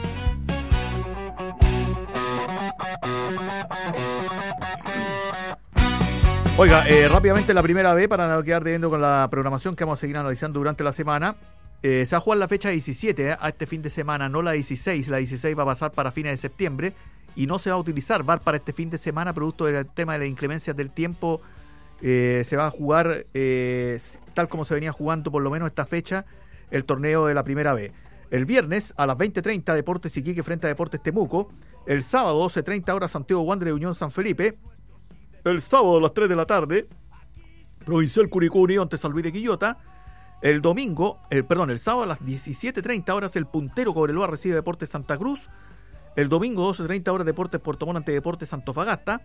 Oiga, eh, rápidamente la primera B para no quedar debiendo con la programación que vamos a seguir analizando durante la semana. Eh, se va a jugar la fecha diecisiete eh, a este fin de semana, no la dieciséis. La dieciséis va a pasar para fines de septiembre. Y no se va a utilizar V A R para este fin de semana, producto del tema de las inclemencias del tiempo. Eh, se va a jugar, eh, tal como se venía jugando por lo menos esta fecha, el torneo de la primera B. El viernes a las veinte treinta, Deportes Iquique frente a Deportes Temuco. El sábado, doce treinta horas, Santiago Wanderers Unión San Felipe. El sábado a las tres de la tarde, Provincial Curicó Unido ante San Luis de Quillota. El domingo, el, perdón, el sábado a las diecisiete treinta horas, el puntero Cobreloa recibe Deportes Santa Cruz. El domingo, doce treinta horas, Deportes Puerto Montt ante Deportes Antofagasta.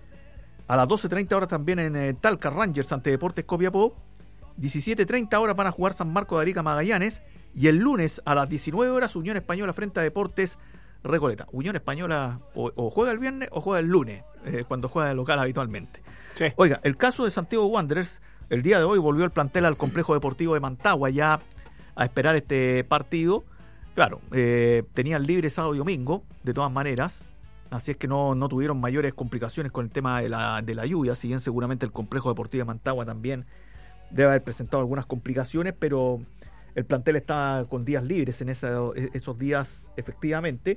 A las doce treinta horas también en eh, Talca, Rangers ante Deportes Copiapó. diecisiete treinta horas van a jugar San Marcos de Arica, Magallanes. Y el lunes a las diecinueve horas, Unión Española frente a Deportes Recoleta. Unión Española o, o juega el viernes o juega el lunes, eh, cuando juega el local habitualmente. Sí. Oiga, el caso de Santiago Wanderers, el día de hoy volvió el plantel al complejo deportivo de Mantagua ya a esperar este partido. Claro, eh, tenían libre sábado y domingo, de todas maneras, así es que no, no tuvieron mayores complicaciones con el tema de la, de la lluvia, si bien seguramente el complejo deportivo de Mantagua también debe haber presentado algunas complicaciones, pero el plantel está con días libres en esa, esos días efectivamente,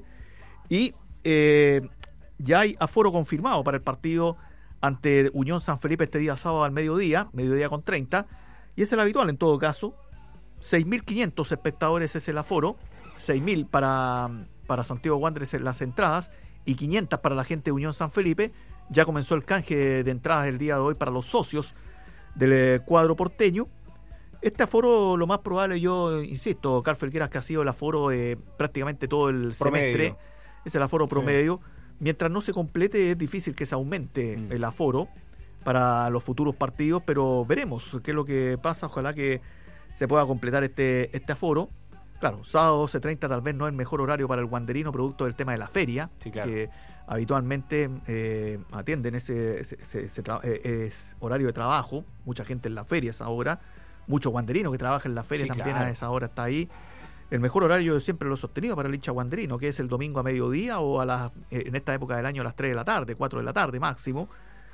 y eh, ya hay aforo confirmado para el partido ante Unión San Felipe este día sábado al mediodía, mediodía con treinta, y es el habitual en todo caso, seis mil quinientos espectadores es el aforo, seis mil para, para Santiago Wanderers en las entradas y quinientas para la gente de Unión San Felipe. Ya comenzó el canje de entradas el día de hoy para los socios del cuadro porteño. Este aforo, lo más probable, yo insisto, Carl Felgueras, que ha sido el aforo eh, prácticamente todo el promedio. semestre, es el aforo promedio. Sí. Mientras no se complete, es difícil que se aumente mm. el aforo para los futuros partidos, pero veremos qué es lo que pasa. Ojalá que se pueda completar este, este aforo. Claro, sábado doce treinta tal vez no es el mejor horario para el wanderino, producto del tema de la feria, sí, claro, que habitualmente eh, atienden ese, ese, ese, ese tra- es horario de trabajo, mucha gente en la feria a esa hora, muchos wanderinos que trabajan en la feria, sí, también claro, a esa hora está ahí. El mejor horario yo siempre lo he sostenido para el hincha wanderino, que es el domingo a mediodía o a las, eh, en esta época del año a las tres de la tarde, cuatro de la tarde máximo.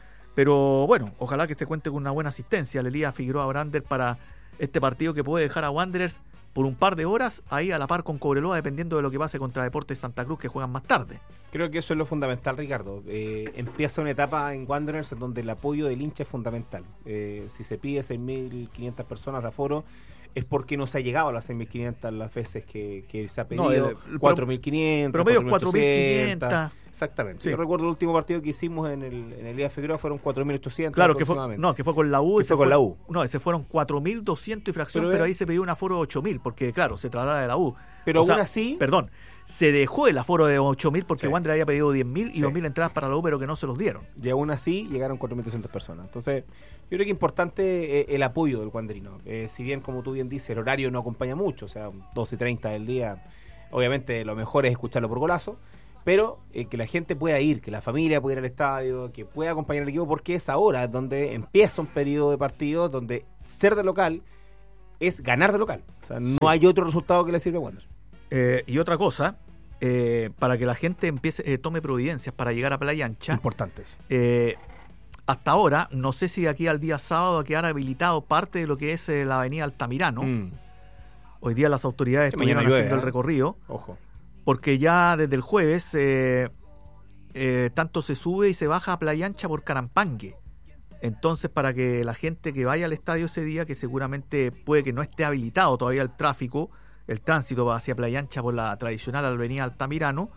Pero bueno, ojalá que se cuente con una buena asistencia, Lelía Figueroa Brander, para este partido que puede dejar a Wanderers por un par de horas ahí a la par con Cobreloa, dependiendo de lo que pase contra Deportes Santa Cruz, que juegan más tarde. Creo que eso es lo fundamental, Ricardo. Eh, empieza una etapa en Wanderers en donde el apoyo del hincha es fundamental. Eh, si se pide seis mil quinientas personas de aforo, es porque no se ha llegado a las seis mil quinientas las veces que, que se ha pedido, No, el- el cuatro mil quinientas, promedio cuatro mil ochocientos. cuatro mil quinientas. Exactamente. Sí. Yo recuerdo el último partido que hicimos en el, en el I A Figueroa fueron cuatro mil ochocientos Claro, que fue, aproximadamente. no, que fue con la U. Que ese fue con la U. No, ese fueron cuatro mil doscientos y fracción, Pero pero, ve- ahí se pidió un aforo de ocho mil, porque claro, se traslada de la U. Pero O sea, aún así- Perdón, se dejó el aforo de ocho mil porque Sí. Wander había pedido diez mil y Sí. dos mil entradas para la U, pero que no se los dieron. Y aún así llegaron cuatro mil doscientas personas. Entonces, yo creo que es importante eh, el apoyo del Wanderino. Eh, si bien, como tú bien dices, el horario no acompaña mucho, o sea, doce y treinta del día, obviamente lo mejor es escucharlo por golazo, pero eh, que la gente pueda ir, que la familia pueda ir al estadio, que pueda acompañar al equipo, porque es ahora donde empieza un periodo de partidos donde ser de local es ganar de local. O sea, no hay otro resultado que le sirva a Wander. Eh, y otra cosa, eh, para que la gente empiece eh, tome providencias para llegar a Playa Ancha. Importante eso. Eh, hasta ahora, no sé si de aquí al día sábado quedará habilitado parte de lo que es eh, la avenida Altamirano. Mm. Hoy día las autoridades Sí, estuvieron mañana llueve, haciendo el ¿eh? recorrido, Ojo. porque ya desde el jueves eh, eh, tanto se sube y se baja a Playa Ancha por Carampangue. Entonces, para que la gente que vaya al estadio ese día, que seguramente puede que no esté habilitado todavía el tráfico, el tránsito hacia Playa Ancha por la tradicional avenida Altamirano,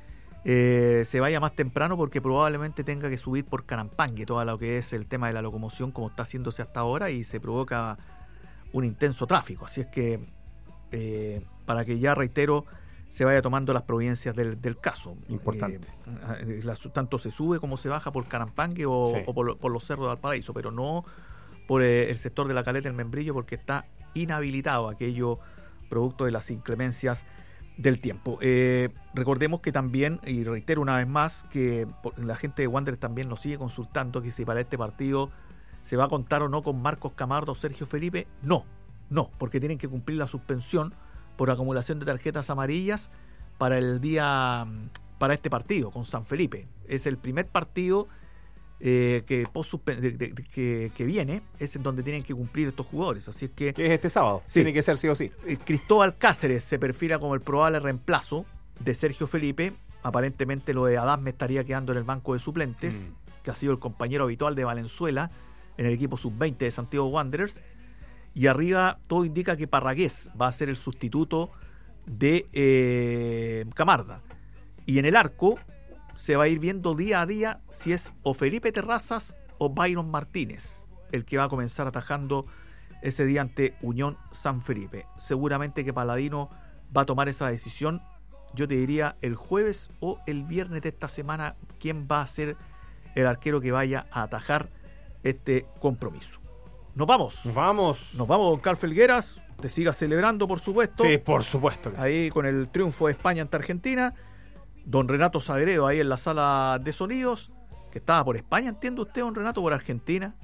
eh, se vaya más temprano porque probablemente tenga que subir por Carampangue todo lo que es el tema de la locomoción como está haciéndose hasta ahora y se provoca un intenso tráfico. Así es que eh, para que ya reitero se vaya tomando las providencias del, del caso. Importante. Eh, la- tanto se sube como se baja por Carampangue o, Sí. o por, lo- por los cerros de Valparaíso, pero no por eh, el sector de la Caleta del Membrillo porque está inhabilitado aquello producto de las inclemencias del tiempo. Eh, recordemos que también, y reitero una vez más, que por- la gente de Wander también nos sigue consultando que si para este partido se va a contar o no con Marcos Camardo o Sergio Felipe. No, no, porque tienen que cumplir la suspensión por acumulación de tarjetas amarillas para el día, para este partido con San Felipe. Es el primer partido eh, que, post suspen- de- de- de- que, que viene, es en donde tienen que cumplir estos jugadores. Así es que Que es este sábado. Sí. Tiene que ser sí o sí. eh, Cristóbal Cáceres se perfila como el probable reemplazo de Sergio Felipe. Aparentemente lo de Adán me estaría quedando en el banco de suplentes, que ha sido el compañero habitual de Valenzuela en el equipo sub veinte de Santiago Wanderers. Y arriba todo indica que Parragués va a ser el sustituto de eh, Camarda. Y en el arco se va a ir viendo día a día si es o Felipe Terrazas o Byron Martínez el que va a comenzar atajando ese día ante Unión San Felipe. Seguramente que Paladino va a tomar esa decisión, yo te diría el jueves o el viernes de esta semana, quién va a ser el arquero que vaya a atajar este compromiso. Nos vamos. Nos vamos. Nos vamos, don Carl Felgueras. Te sigas celebrando, por supuesto. Sí, por supuesto que sí. Ahí con el triunfo de España ante Argentina. Don Renato Sagredo ahí en la sala de sonidos, que estaba por España, entiende usted, don Renato, por Argentina.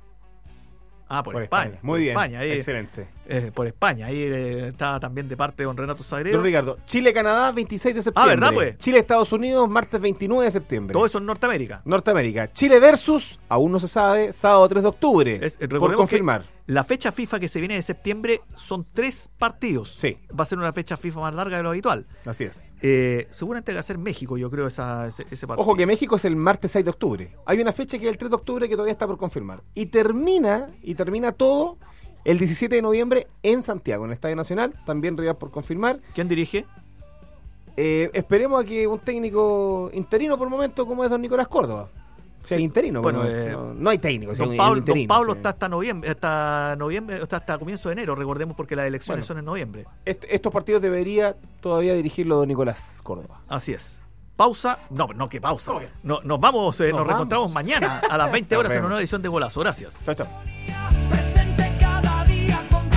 Ah, por, Por España. España. Muy por bien. España, ahí, Excelente. eh, por España. Ahí eh, estaba también de parte de don Renato Sagredo. Don Ricardo, Chile-Canadá, veintiséis de septiembre. ¿verdad, pues? Chile-Estados Unidos, martes veintinueve de septiembre. Todo eso en Norteamérica. Norteamérica. Chile versus, aún no se sabe, sábado tres de octubre. Es- eh, por recordemos confirmar. que la fecha FIFA que se viene de septiembre son tres partidos. Sí. Va a ser una fecha FIFA más larga de lo habitual. Así es. Eh, seguramente va a ser México, yo creo, esa, ese, ese partido. Ojo que México es el martes seis de octubre. Hay una fecha que es el tres de octubre que todavía está por confirmar. Y termina, y termina todo el diecisiete de noviembre en Santiago, en el Estadio Nacional. También rival por confirmar. ¿Quién dirige? Eh, esperemos a que un técnico interino por el momento, como es don Nicolás Córdoba. O sea, Sí. interino. Bueno, Bueno, eh, no, no hay técnico. Don sino Pablo, el interino, don Pablo sí. está hasta noviembre, hasta noviembre, está hasta comienzo de enero, recordemos porque las elecciones Bueno. son en noviembre. Est- estos partidos debería todavía dirigirlo don Nicolás Córdoba. Así es. Pausa, no, no que pausa. ¿Cómo que? No, nos vamos, eh, nos, Nos reencontramos vamos. mañana a las veinte Nos horas en una vemos. nueva edición de Golazo. Gracias. Chao, chao. Presente cada día con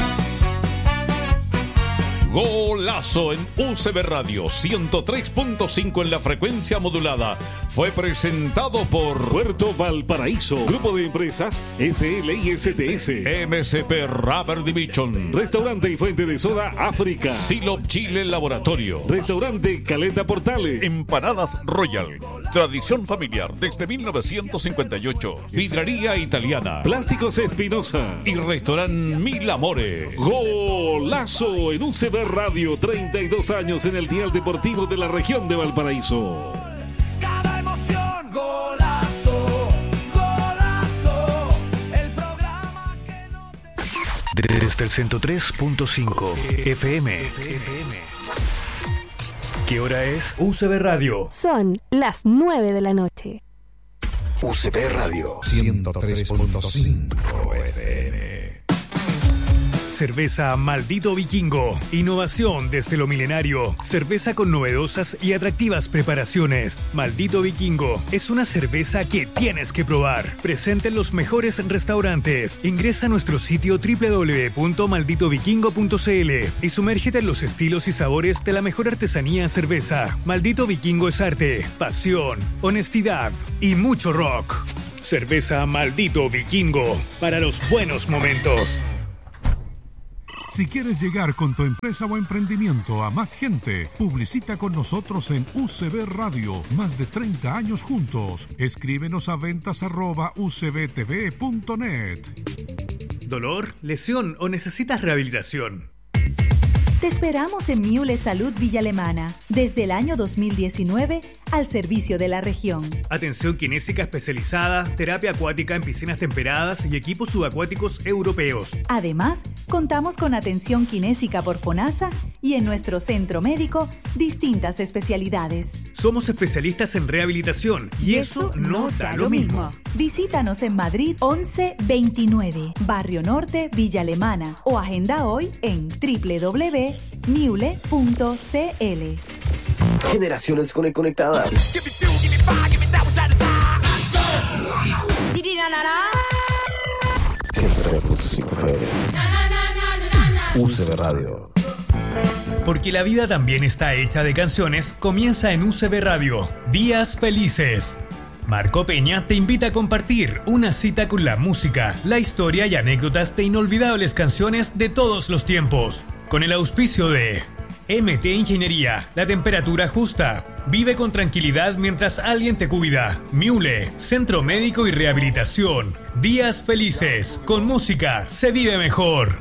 Golazo en U C B Radio ciento tres punto cinco en la frecuencia modulada. Fue presentado por Puerto Valparaíso, Grupo de Empresas S L I S T S, M S P Rubber Division, Restaurante y Fuente de Soda África, Silop Chile Laboratorio, Restaurante Caleta Portales, Empanadas Royal, tradición familiar desde mil novecientos cincuenta y ocho. Vidrería Italiana Plásticos Espinosa. y Restaurant Mil Amores. Golazo en U C B Radio, treinta y dos años en el dial deportivo de la región de Valparaíso. cada emoción. Golazo, golazo, el programa que no te... Desde el ciento tres punto cinco F M. ¿Qué hora es? U C B Radio. Son las nueve de la noche. U C B Radio ciento tres punto cinco F M. Cerveza Maldito Vikingo. Innovación desde lo milenario. Cerveza con novedosas y atractivas preparaciones. Maldito Vikingo es una cerveza que tienes que probar. Presente en los mejores restaurantes. Ingresa a nuestro sitio doble u doble u doble u punto maldito vikingo punto c l y sumérgete en los estilos y sabores de la mejor artesanía en cerveza. Maldito Vikingo es arte, pasión, honestidad y mucho rock. Cerveza Maldito Vikingo para los buenos momentos. Si quieres llegar con tu empresa o emprendimiento a más gente, publicita con nosotros en U C B Radio. Más de treinta años juntos. Escríbenos a ventas arroba u c b t v punto net. ¿Dolor, lesión o necesitas rehabilitación? Te esperamos en Miule Salud Villa Alemana, desde el año dos mil diecinueve, al servicio de la región. Atención kinésica especializada, terapia acuática en piscinas temperadas y equipos subacuáticos europeos. Además, contamos con atención kinésica por FONASA y en nuestro centro médico, distintas especialidades. Somos especialistas en rehabilitación y, y eso, eso no da, da lo mismo. mismo. Visítanos en Madrid once veintinueve, Barrio Norte, Villa Alemana, o agenda hoy en doble u doble u doble u punto miule punto c l. Generaciones conectadas. ciento tres punto cinco F M. U C B Radio. Porque la vida también está hecha de canciones, comienza en U C B Radio. Días Felices. Marco Peña te invita a compartir una cita con la música, la historia y anécdotas de inolvidables canciones de todos los tiempos. Con el auspicio de M T Ingeniería, la temperatura justa. Vive con tranquilidad mientras alguien te cuida. Miule, Centro Médico y Rehabilitación. Días Felices. Con música se vive mejor.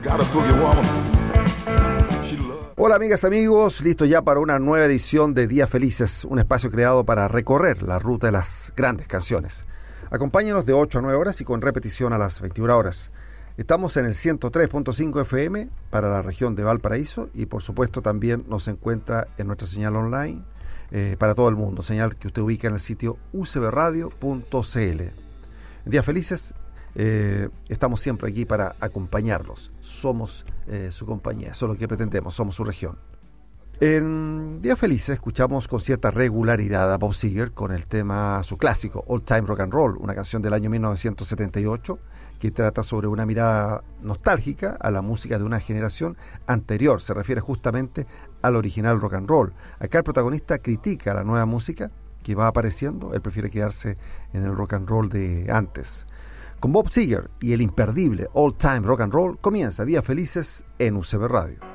Hola amigas, amigos, listo ya para una nueva edición de Días Felices, un espacio creado para recorrer la ruta de las grandes canciones. Acompáñenos de ocho a nueve horas y con repetición a las veintiuna horas. Estamos en el ciento tres punto cinco F M para la región de Valparaíso y por supuesto también nos encuentra en nuestra señal online eh, para todo el mundo, señal que usted ubica en el sitio u c b radio punto c l. En Días Felices eh, estamos siempre aquí para acompañarlos, somos eh, su compañía, eso es lo que pretendemos, somos su región. En Días Felices escuchamos con cierta regularidad a Bob Seger con el tema, su clásico, Old Time Rock and Roll, una canción del año mil novecientos setenta y ocho que trata sobre una mirada nostálgica a la música de una generación anterior, se refiere justamente al original rock and roll. Acá el protagonista critica la nueva música que va apareciendo, él prefiere quedarse en el rock and roll de antes. Con Bob Seger y el imperdible Old Time Rock and Roll comienza Días Felices en U C B Radio.